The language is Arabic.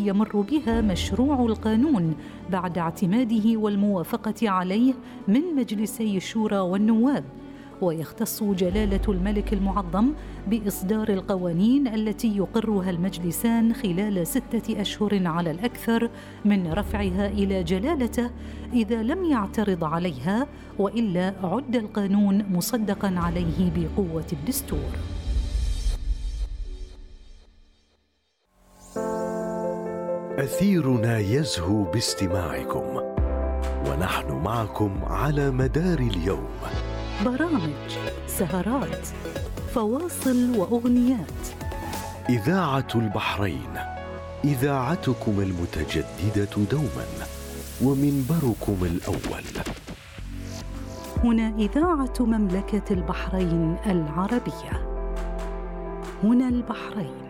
التي يمر بها مشروع القانون بعد اعتماده والموافقة عليه من مجلسي الشورى والنواب. ويختص جلالة الملك المعظم بإصدار القوانين التي يقرها المجلسان خلال 6 أشهر على الأكثر من رفعها إلى جلالته إذا لم يعترض عليها، وإلا عد القانون مصدقاً عليه بقوة الدستور. أثيرنا يزهو باستماعكم، ونحن معكم على مدار اليوم. برامج، سهرات، فواصل وأغنيات. إذاعة البحرين، إذاعتكم المتجددة دوما ومنبركم الأول. هنا إذاعة مملكة البحرين العربية. هنا البحرين.